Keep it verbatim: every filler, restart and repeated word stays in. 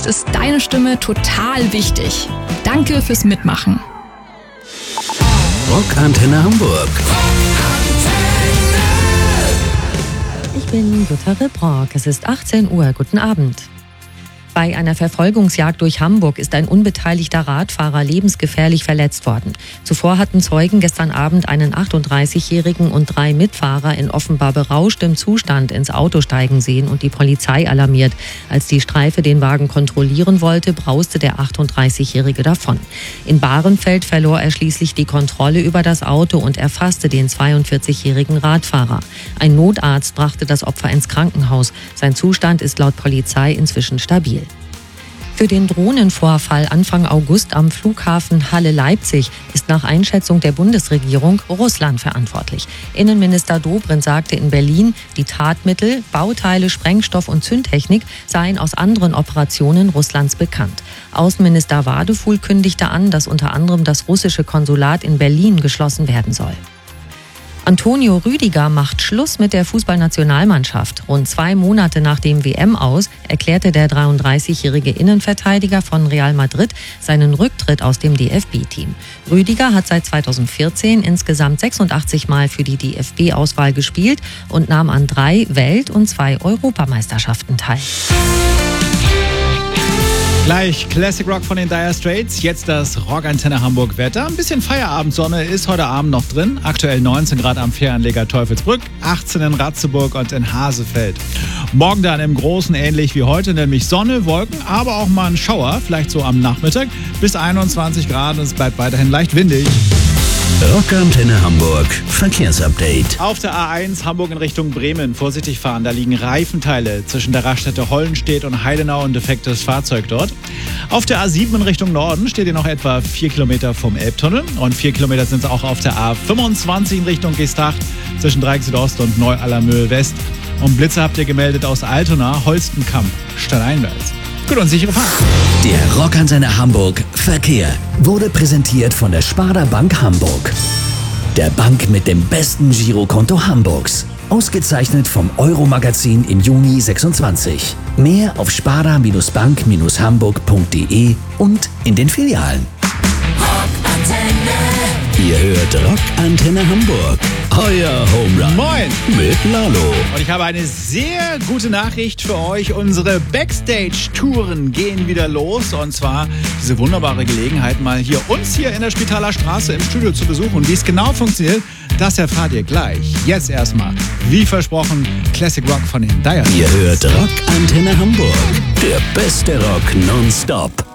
Jetzt ist deine Stimme total wichtig. Danke fürs Mitmachen. Rockantenne Hamburg. Ich bin Jutta Ribrock. Es ist achtzehn Uhr. Guten Abend. Bei einer Verfolgungsjagd durch Hamburg ist ein unbeteiligter Radfahrer lebensgefährlich verletzt worden. Zuvor hatten Zeugen gestern Abend einen achtunddreißigjährigen und drei Mitfahrer in offenbar berauschtem Zustand ins Auto steigen sehen und die Polizei alarmiert. Als die Streife den Wagen kontrollieren wollte, brauste der achtunddreißigjährige davon. In Bahrenfeld verlor er schließlich die Kontrolle über das Auto und erfasste den zweiundvierzigjährigen Radfahrer. Ein Notarzt brachte das Opfer ins Krankenhaus. Sein Zustand ist laut Polizei inzwischen stabil. Für den Drohnenvorfall Anfang August am Flughafen Halle-Leipzig ist nach Einschätzung der Bundesregierung Russland verantwortlich. Innenminister Dobrindt sagte in Berlin, die Tatmittel, Bauteile, Sprengstoff und Zündtechnik seien aus anderen Operationen Russlands bekannt. Außenminister Wadefuhl kündigte an, dass unter anderem das russische Konsulat in Berlin geschlossen werden soll. Antonio Rüdiger macht Schluss mit der Fußballnationalmannschaft. Rund zwei Monate nach dem W M-Aus erklärte der dreiunddreißigjährige Innenverteidiger von Real Madrid seinen Rücktritt aus dem D F B-Team. Rüdiger hat seit zweitausendvierzehn insgesamt sechsundachtzig Mal für die D F B-Auswahl gespielt und nahm an drei Welt- und zwei Europameisterschaften teil. Gleich Classic Rock von den Dire Straits, jetzt das Rockantenne Hamburg Wetter. Ein bisschen Feierabendsonne ist heute Abend noch drin. Aktuell neunzehn Grad am Fähranleger Teufelsbrück, achtzehn in Ratzeburg und in Hasefeld. Morgen dann im Großen ähnlich wie heute, nämlich Sonne, Wolken, aber auch mal ein Schauer, vielleicht so am Nachmittag. Bis einundzwanzig Grad und es bleibt weiterhin leicht windig. Rockantenne Hamburg Verkehrsupdate. Auf der A eins Hamburg in Richtung Bremen. Vorsichtig fahren, da liegen Reifenteile zwischen der Raststätte Hollenstedt und Heidenau, ein defektes Fahrzeug dort. Auf der A sieben in Richtung Norden steht ihr noch etwa vier Kilometer vom Elbtunnel. Und vier Kilometer sind es auch auf der A fünfundzwanzig in Richtung Geesthacht zwischen Dreieck Südost und Neu-Allermöhl West. Und Blitze habt ihr gemeldet aus Altona, Holstenkamp, stadteinwärts. Gut und sichere Fahrt. Der Rockantenne Hamburg Verkehr wurde präsentiert von der Sparda Bank Hamburg. Der Bank mit dem besten Girokonto Hamburgs. Ausgezeichnet vom Euro-Magazin im Juni sechsundzwanzig. Mehr auf sparda-bank hamburg punkt de und in den Filialen. Ihr hört Rockantenne Hamburg. Euer Home Run. Moin. Mit Lalo. Und ich habe eine sehr gute Nachricht für euch. Unsere Backstage-Touren gehen wieder los. Und zwar diese wunderbare Gelegenheit, mal hier uns hier in der Spitaler Straße im Studio zu besuchen. Wie es genau funktioniert, das erfahrt ihr gleich. Jetzt erstmal, wie versprochen, Classic Rock von den Dire Straits. Ihr hört Rockantenne Hamburg. Der beste Rock nonstop.